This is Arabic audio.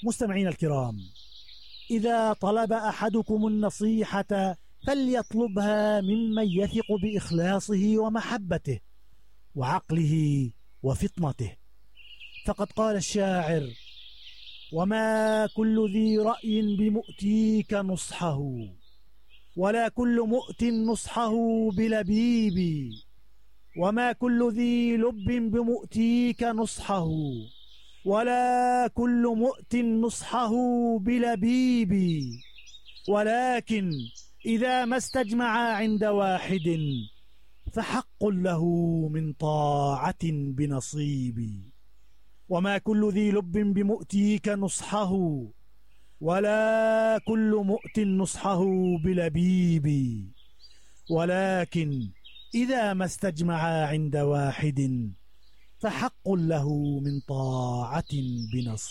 مستمعين الكرام، إذا طلب أحدكم النصيحة فليطلبها ممن يثق بإخلاصه ومحبته وعقله وفطنته. فقد قال الشاعر: وما كل ذي رأي بمؤتيك نصحه، ولا كل مؤت نصحه بلبيب، وما كل ذي لب بمؤتيك نصحه، ولا كل مؤت نصحه بلبيب، ولكن إذا ما استجمع عند واحد فحق له من طاعة بنصيب. وما كل ذي لب بمؤتيك نصحه، ولا كل مؤت نصحه بلبيب، ولكن إذا ما استجمع عند واحد فحق له من طاعة بنصيب.